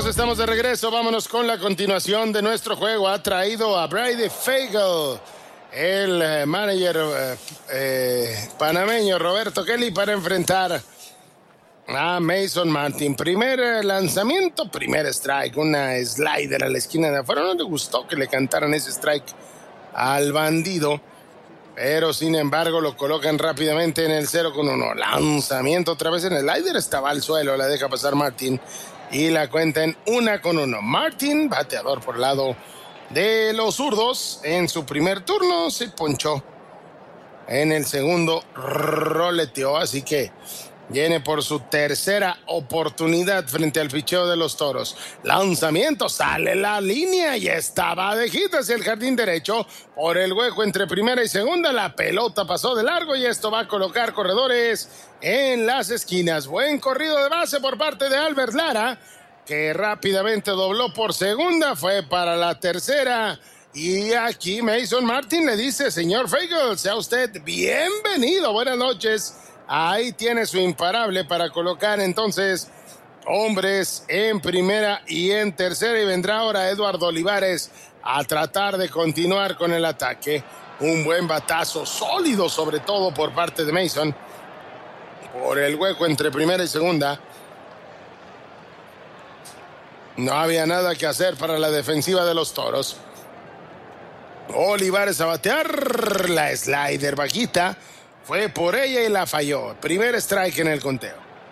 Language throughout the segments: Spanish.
estamos de regreso. Vámonos con la continuación de nuestro juego. Ha traído a Brady Fagel, el manager panameño Roberto Kelly, para enfrentar a Mason Martin. Primer lanzamiento, primer strike, una slider a la esquina de afuera. No le gustó que le cantaran ese strike al bandido, pero sin embargo lo colocan rápidamente en el 0-1. Lanzamiento otra vez en el slider, estaba al suelo, la deja pasar Martin y la cuenta en 1-1. Martin, bateador por el lado de los zurdos, en su primer turno se ponchó, en el segundo roleteó, así que viene por su tercera oportunidad frente al picheo de los Toros. Lanzamiento, sale la línea y estaba de hit hacia el jardín derecho. Por el hueco entre primera y segunda, la pelota pasó de largo y esto va a colocar corredores en las esquinas. Buen corrido de base por parte de Albert Lara, que rápidamente dobló por segunda, fue para la tercera. Y aquí Mason Martin le dice: señor Fagel, sea usted bienvenido, buenas noches. Ahí tiene su imparable para colocar entonces hombres en primera y en tercera, y vendrá ahora Eduardo Olivares a tratar de continuar con el ataque. Un buen batazo sólido, sobre todo por parte de Mason, por el hueco entre primera y segunda. No había nada que hacer para la defensiva de los Toros. Olivares a batear, la slider bajita, fue por ella y la falló. Primer strike en el conteo.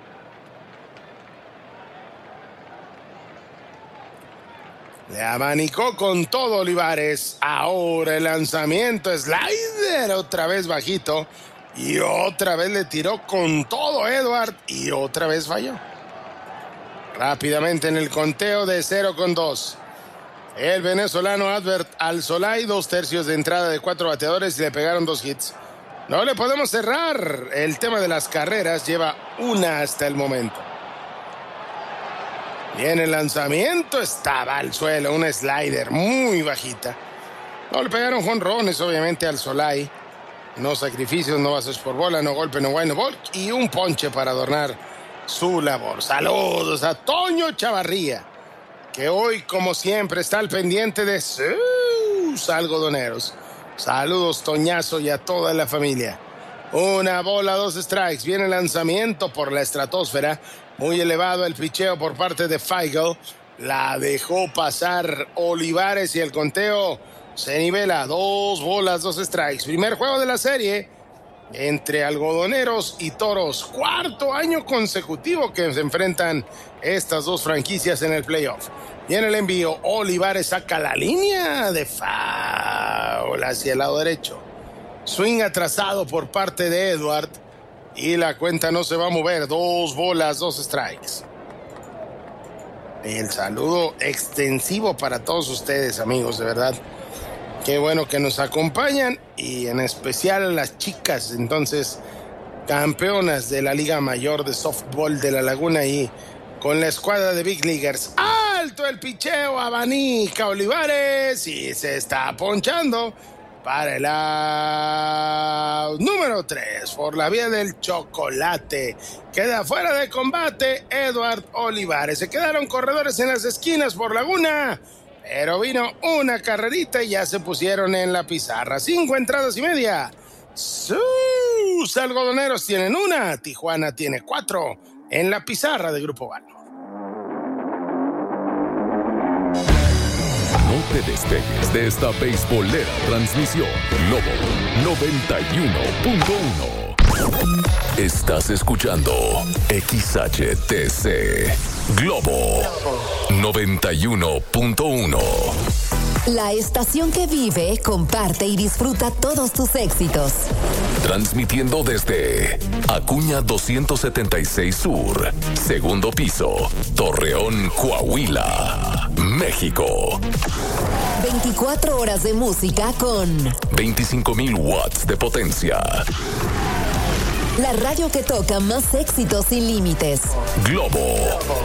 Le abanicó con todo Olivares. Ahora el lanzamiento, slider, otra vez bajito. Y otra vez le tiró con todo Edward y otra vez falló. Rápidamente en el conteo de 0-2. El venezolano Albert Alzolay, 2/3 de entrada de 4 bateadores y le pegaron 2 hits. No le podemos cerrar el tema de las carreras, lleva una hasta el momento. Viene el lanzamiento, estaba al suelo, una slider muy bajita. No le pegaron jonrones, obviamente, al Solay. No sacrificios, no bases por bola, no golpe, no guay, no ball, y un ponche para adornar su labor. Saludos a Toño Chavarría, que hoy, como siempre, está al pendiente de sus algodoneros. Saludos, Toñazo, y a toda la familia. Una bola, 2 strikes. Viene el lanzamiento por la estratosfera. Muy elevado el picheo por parte de Fagel. La dejó pasar Olivares y el conteo se nivela. 2 bolas, 2 strikes. Primer juego de la serie entre algodoneros y Toros. 4º año consecutivo que se enfrentan estas dos franquicias en el playoff. Viene el envío, Olivares saca la línea de foul hacia el lado derecho. Swing atrasado por parte de Edward y la cuenta no se va a mover. 2 bolas, 2 strikes. El saludo extensivo para todos ustedes, amigos, de verdad. Qué bueno que nos acompañan, y en especial a las chicas, entonces, campeonas de la Liga Mayor de Softball de La Laguna, y con la escuadra de Big Leaguers. Alto el picheo, abanica Olivares y se está ponchando para el out número 3 por la vía del chocolate. Queda fuera de combate Edward Olivares. Se quedaron corredores en las esquinas por Laguna, pero vino una carrerita y ya se pusieron en la pizarra. 5 entradas y media. Sus algodoneros tienen 1, Tijuana tiene 4 en la pizarra de Grupo Valor. No te despegues de esta beisbolera transmisión. Globo 91.1. Estás escuchando XHTC Globo 91.1. La estación que vive, comparte y disfruta todos tus éxitos. Transmitiendo desde Acuña 276 Sur, segundo piso, Torreón, Coahuila, México. 24 horas de música con 25,000 watts de potencia. La radio que toca más éxitos sin límites. Globo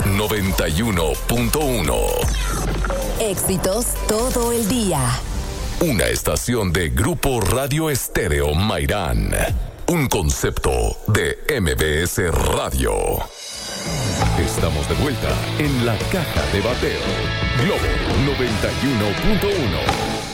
91.1. Éxitos todo el día. Una estación de Grupo Radio Estéreo Mairán. Un concepto de MBS Radio. Estamos de vuelta en la Caja de Bateo. Globo 91.1.